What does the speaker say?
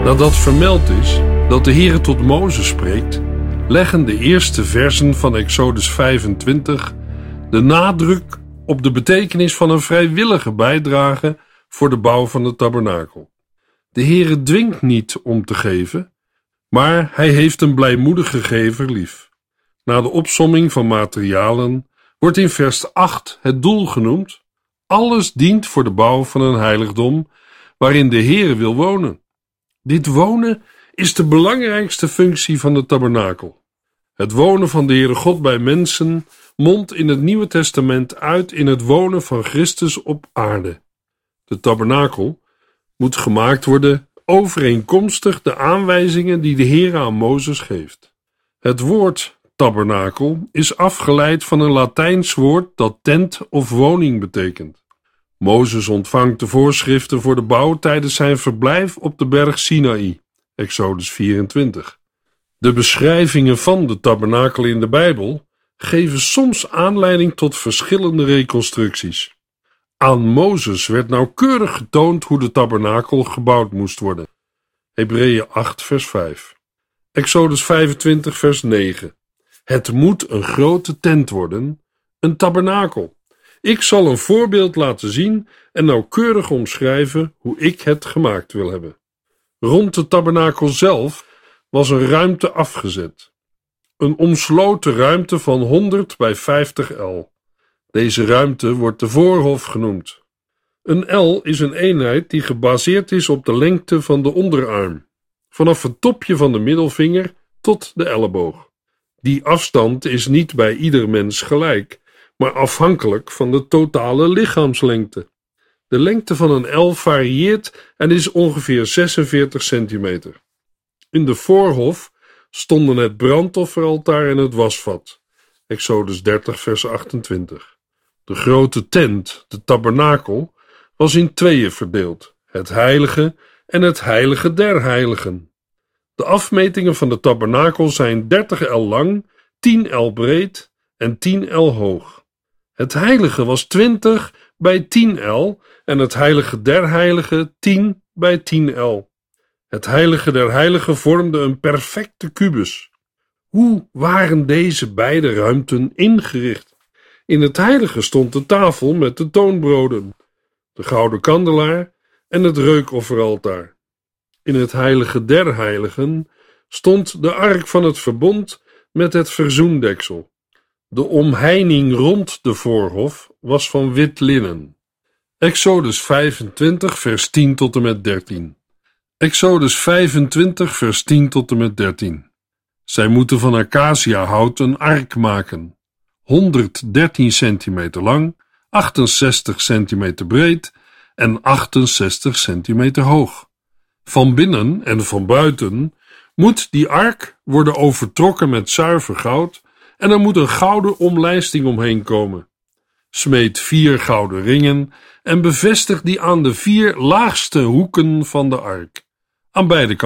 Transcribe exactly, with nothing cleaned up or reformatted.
Nadat vermeld is dat de Heere tot Mozes spreekt, leggen de eerste versen van Exodus vijfentwintig de nadruk op de betekenis van een vrijwillige bijdrage voor de bouw van de tabernakel. De Heere dwingt niet om te geven, maar hij heeft een blijmoedige gever lief. Na de opsomming van materialen wordt in vers acht het doel genoemd: alles dient voor de bouw van een heiligdom waarin de Heere wil wonen. Dit wonen is de belangrijkste functie van de tabernakel. Het wonen van de Heere God bij mensen mondt in het Nieuwe Testament uit in het wonen van Christus op aarde. De tabernakel moet gemaakt worden overeenkomstig de aanwijzingen die de Heere aan Mozes geeft. Het woord tabernakel is afgeleid van een Latijns woord dat tent of woning betekent. Mozes ontvangt de voorschriften voor de bouw tijdens zijn verblijf op de berg Sinaï, Exodus vierentwintig. De beschrijvingen van de tabernakel in de Bijbel geven soms aanleiding tot verschillende reconstructies. Aan Mozes werd nauwkeurig getoond hoe de tabernakel gebouwd moest worden. Hebreeën acht vers vijf. Exodus vijfentwintig vers negen. Het moet een grote tent worden, een tabernakel. Ik zal een voorbeeld laten zien en nauwkeurig omschrijven hoe ik het gemaakt wil hebben. Rond de tabernakel zelf was een ruimte afgezet. Een omsloten ruimte van honderd bij vijftig el. Deze ruimte wordt de voorhof genoemd. Een el is een eenheid die gebaseerd is op de lengte van de onderarm, vanaf het topje van de middelvinger tot de elleboog. Die afstand is niet bij ieder mens gelijk, maar afhankelijk van de totale lichaamslengte. De lengte van een el varieert en is ongeveer zesenveertig centimeter. In de voorhof stonden het brandofferaltaar en het wasvat. Exodus dertig vers achtentwintig. De grote tent, de tabernakel, was in tweeën verdeeld, het heilige en het heilige der heiligen. De afmetingen van de tabernakel zijn dertig el lang, tien el breed en tien el hoog. Het heilige was twintig bij tien el en het heilige der heiligen tien bij tien el. Het heilige der heiligen vormde een perfecte kubus. Hoe waren deze beide ruimten ingericht? In het heilige stond de tafel met de toonbroden, de gouden kandelaar en het reukofferaltaar. In het heilige der heiligen stond de ark van het verbond met het verzoendeksel. De omheining rond de voorhof was van wit linnen. Exodus vijfentwintig vers tien tot en met dertien. Exodus vijfentwintig vers tien tot en met dertien. Zij moeten van acaciahout een ark maken, honderddertien centimeter lang, achtenzestig centimeter breed en achtenzestig centimeter hoog. Van binnen en van buiten moet die ark worden overtrokken met zuiver goud en er moet een gouden omlijsting omheen komen. Smeed vier gouden ringen en bevestig die aan de vier laagste hoeken van de ark, aan beide kanten.